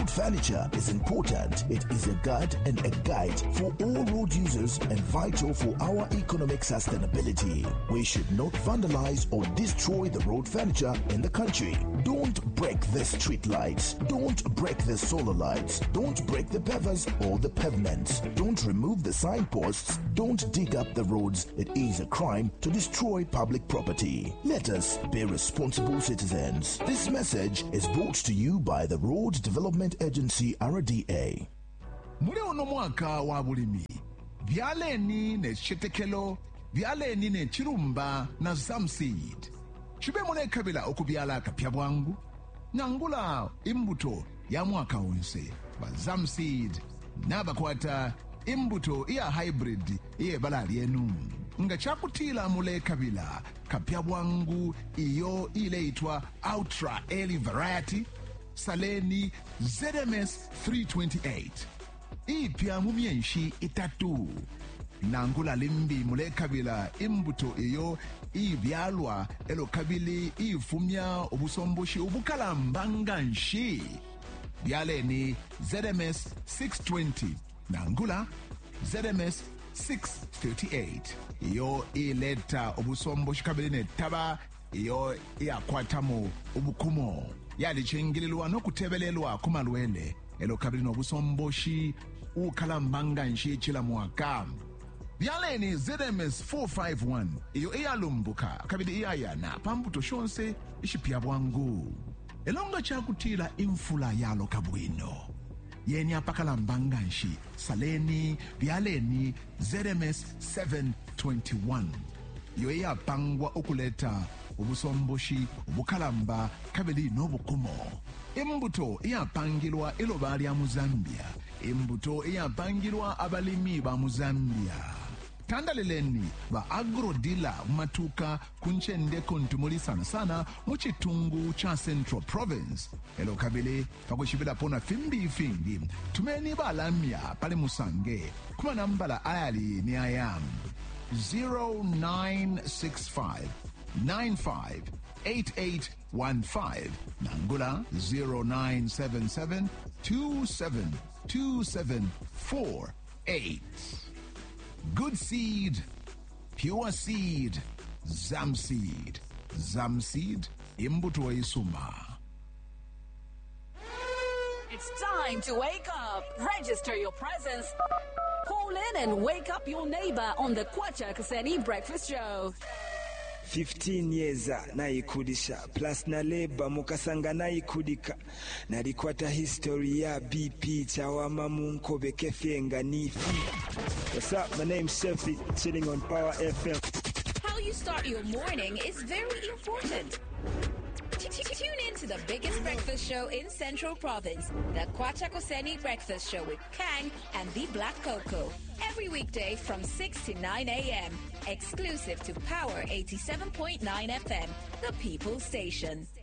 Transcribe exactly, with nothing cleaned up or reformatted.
Road furniture is important. It is a guard and a guide for all road users and vital for our economic sustainability. We should not vandalize or destroy the road furniture in the country. Don't break the street lights. Don't break the solar lights. Don't break the pavers or the pavements. Don't remove the signposts. Don't dig up the roads. It is a crime to destroy public property. Let us be responsible citizens. This message is brought to you by the Road Development Agency R D A. Mule uno mwaka wa bulimi byaleni ne chetekelo byaleni ne chirumba na zamseed chibe mune kabila okubyala akapya bwangu nyangula imbuto ya mwaka wonse ba zamseed nabakwata imbuto iya hybrid iye balali enu nga chakutila mule kabila kapya bwangu iyo ileitwa Ultra Early Variety saleni Z M S three twenty-eight ipya mu myenshi itatu nangula limbi mule kabila imbuto iyo ibyalwa elo kabili ifumya obusomboshi obukalambanga nshi byaleni Z M S six twenty nangula Z M S six thirty-eight iyo ileta obusomboshi kabili ne taba iyo iyakwatamu obukumo yalichengelelwa nokutebelelwa kumalwele elo kabili nobusomboshi ukalambanga nshi chila mwaka byaleni Z M S four fifty-one iyo iyalumbuka kabili iyayana pambuto shonse ishipya bwangu elonga chakutila imfula yalo kabwino yeni apakalambanga nshi saleni byaleni Z M S seven twenty-one iyo iyapangwa okuleta obusomboshi obukalamba kabili nobukumo imbuto iyapangilwa iloba lya Muzambia imbuto iyapangilwa abalimi ba Muzambia tandaleleni ba agrodila matuka kunchende kontumuli sana sana muchitungu cha Central Province elo kabili pakushibila pona fimbi fimbi tumeni balamya pale musange kuma nambala ayali ni ayam zero nine six five nine five eight eight one five nangula zero nine seven seven two seven two seven four eight. Good seed, pure seed, Zamseed. Zamseed, imbuto isuma. It's time to wake up. Register your presence. Call in and wake up your neighbor on the Kwacha Kuseni Breakfast Show. fifteen years naikudisha plus na leba mukasanga naikudika nalikwata history ya B P chawama munkobe kefenga nifi. What's up, my name's Sefi, sitting on Power F M. How you start your morning is very important. Tune in to the biggest breakfast show in Central Province, the Kwacha Kuseni Breakfast Show with Kang and the Black Cocoa. Every weekday from six to nine a.m. Exclusive to Power eighty-seven point nine F M, the People's Station.